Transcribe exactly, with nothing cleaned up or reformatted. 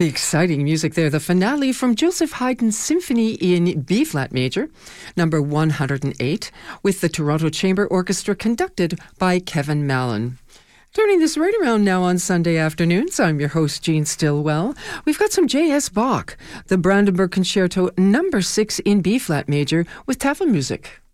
Exciting music there. The finale from Joseph Haydn's Symphony in B-flat major, number one hundred eight, with the Toronto Chamber Orchestra conducted by Kevin Mallon. Turning this right around now on Sunday afternoons, I'm your host, Jean Stillwell. We've got some J S. Bach, the Brandenburg Concerto number six in B-flat major with Tafelmusik.